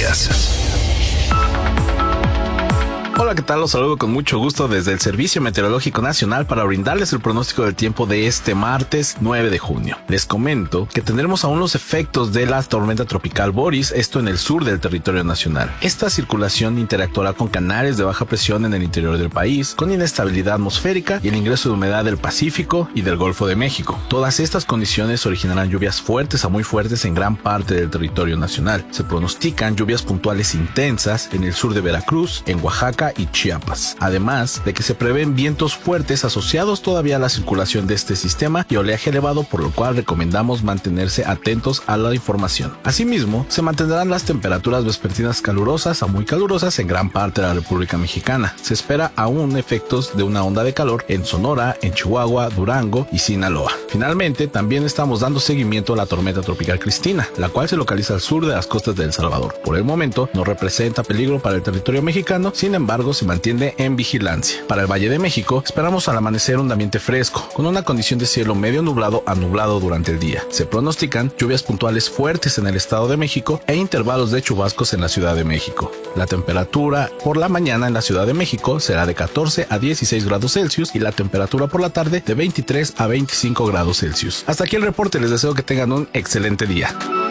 Noticias. Hola, ¿qué tal? Los saludo con mucho gusto desde el Servicio Meteorológico Nacional para brindarles el pronóstico del tiempo de este martes 9 de junio. Les comento que tendremos aún los efectos de la tormenta tropical Boris, esto en el sur del territorio nacional. Esta circulación interactuará con canales de baja presión en el interior del país, con inestabilidad atmosférica y el ingreso de humedad del Pacífico y del Golfo de México. Todas estas condiciones originarán lluvias fuertes a muy fuertes en gran parte del territorio nacional. Se pronostican lluvias puntuales intensas en el sur de Veracruz, en Oaxaca y Chiapas, además de que se prevén vientos fuertes asociados todavía a la circulación de este sistema y oleaje elevado, por lo cual recomendamos mantenerse atentos a la información. Asimismo, se mantendrán las temperaturas vespertinas calurosas a muy calurosas en gran parte de la República Mexicana. Se espera aún efectos de una onda de calor en Sonora, en Chihuahua, Durango y Sinaloa. Finalmente, también estamos dando seguimiento a la tormenta tropical Cristina, la cual se localiza al sur de las costas de El Salvador. Por el momento, no representa peligro para el territorio mexicano, sin embargo, se mantiene en vigilancia. Para el Valle de México, esperamos al amanecer un ambiente fresco, con una condición de cielo medio nublado a nublado durante el día. Se pronostican lluvias puntuales fuertes en el Estado de México e intervalos de chubascos en la Ciudad de México. La temperatura por la mañana en la Ciudad de México será de 14 a 16 grados Celsius y la temperatura por la tarde de 23 a 25 grados Celsius. Hasta aquí el reporte, les deseo que tengan un excelente día.